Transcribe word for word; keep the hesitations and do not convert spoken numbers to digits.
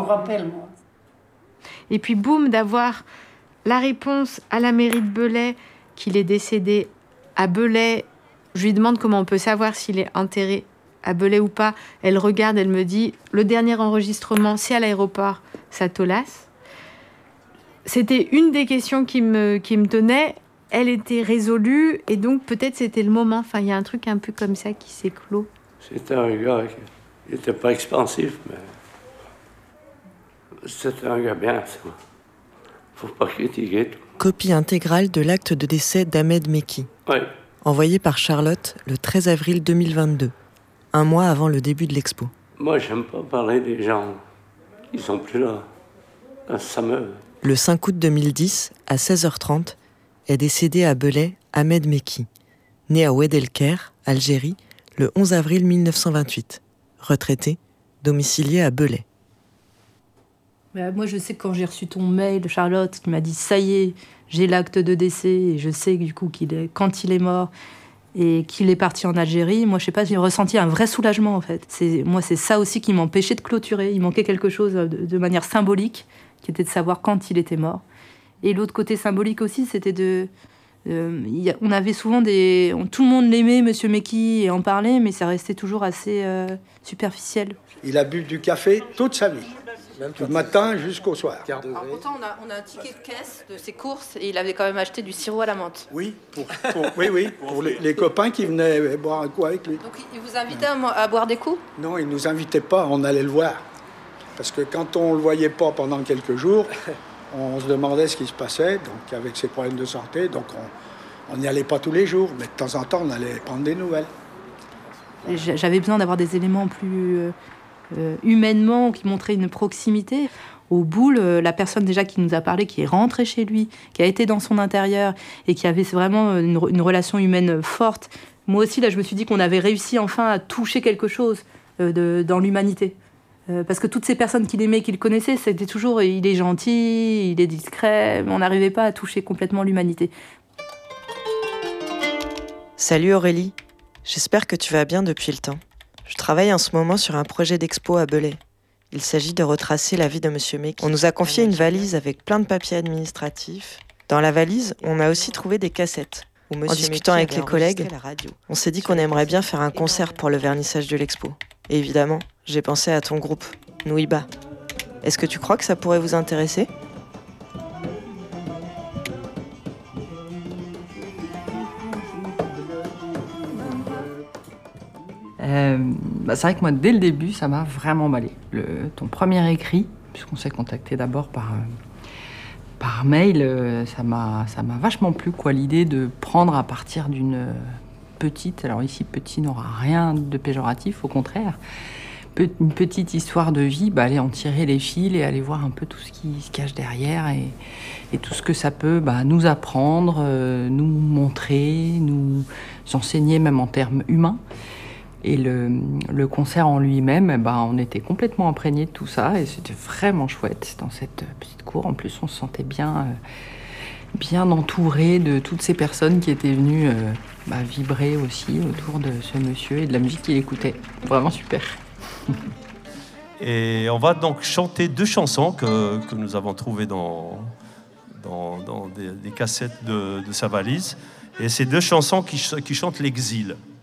rappelle, moi. Et puis boum, d'avoir la réponse à la mairie de Belay qu'il est décédé à Belay. Je lui demande comment on peut savoir s'il est enterré à Belay ou pas. Elle regarde, elle me dit, le dernier enregistrement, c'est à l'aéroport Satolas. C'était une des questions qui me, qui me tenait. Elle était résolue et donc peut-être c'était le moment. Enfin, il y a un truc un peu comme ça qui s'est clos. C'était un gars qui n'était pas expansif, mais c'était un gars bien, ça. Faut pas critiquer tout. Copie intégrale de l'acte de décès d'Ahmed Mekki. Oui. Envoyé par Charlotte le treize avril deux mille vingt-deux, un mois avant le début de l'expo. Moi, j'aime pas parler des gens qui sont plus là. Ça me... Le cinq août deux mille dix, à seize heures trente, est décédé à Belay Ahmed Mekki, né à Oued El-Ker, Algérie, le onze avril mille neuf cent vingt-huit. Retraité, domicilié à Belay. Bah, moi, je sais que quand j'ai reçu ton mail, Charlotte, qui m'a dit « ça y est, j'ai l'acte de décès » et je sais du coup qu'il est, quand il est mort et qu'il est parti en Algérie, moi, je sais pas, j'ai ressenti un vrai soulagement, en fait. C'est, moi, c'est ça aussi qui m'empêchait de clôturer. Il manquait quelque chose de, de manière symbolique, qui était de savoir quand il était mort. Et l'autre côté symbolique aussi, c'était de... Euh, y a, on avait souvent des... On, tout le monde l'aimait, Monsieur Mekki, et en parlait, mais ça restait toujours assez euh, superficiel. Il a bu du café toute sa vie. Même du matin jusqu'au soir. Alors, pourtant, on a, on a un ticket de caisse de ses courses et il avait quand même acheté du sirop à la menthe. Oui, pour, pour, oui, oui, pour les, les copains qui venaient boire un coup avec lui. Donc, il vous invitait à, à boire des coups ? Non, il ne nous invitait pas, on allait le voir. Parce que quand on ne le voyait pas pendant quelques jours, on se demandait ce qui se passait, donc avec ses problèmes de santé, donc on n'y allait pas tous les jours, mais de temps en temps, on allait prendre des nouvelles. J'avais besoin d'avoir des éléments plus... Euh... Euh, humainement, qui montrait une proximité. Au boule, euh, la personne déjà qui nous a parlé, qui est rentrée chez lui, qui a été dans son intérieur et qui avait vraiment une, une relation humaine forte. Moi aussi, là, je me suis dit qu'on avait réussi enfin à toucher quelque chose euh, de, dans l'humanité. Euh, parce que toutes ces personnes qu'il aimait, qu'il connaissait, c'était toujours « il est gentil, il est discret », mais on n'arrivait pas à toucher complètement l'humanité. Salut Aurélie, j'espère que tu vas bien depuis le temps. Je travaille en ce moment sur un projet d'expo à Belay. Il s'agit de retracer la vie de Monsieur Mekki. On nous a confié une valise avec plein de papiers administratifs. Dans la valise, on a aussi trouvé des cassettes. Où Monsieur en discutant avec les collègues, on s'est dit qu'on aimerait bien faire un concert pour le vernissage de l'expo. Et évidemment, j'ai pensé à ton groupe, Nouiba. Est-ce que tu crois que ça pourrait vous intéresser ? Euh, bah c'est vrai que moi, dès le début, ça m'a vraiment emballé. Le, ton premier écrit, puisqu'on s'est contacté d'abord par, euh, par mail, euh, ça m'a, ça m'a vachement plu, quoi, l'idée de prendre à partir d'une petite, alors ici, petit n'aura rien de péjoratif, au contraire, pe- une petite histoire de vie, bah, aller en tirer les fils et aller voir un peu tout ce qui se cache derrière et, et tout ce que ça peut bah, nous apprendre, euh, nous montrer, nous enseigner, même en termes humains. Et le, le concert en lui-même, eh ben, on était complètement imprégnés de tout ça et c'était vraiment chouette dans cette petite cour. En plus, on se sentait bien, euh, bien entouré de toutes ces personnes qui étaient venues euh, bah, vibrer aussi autour de ce monsieur et de la musique qu'il écoutait. Vraiment super. Et on va donc chanter deux chansons que, que nous avons trouvées dans, dans, dans des, des cassettes de, de sa valise. Et c'est deux chansons qui, qui chantent l'exil.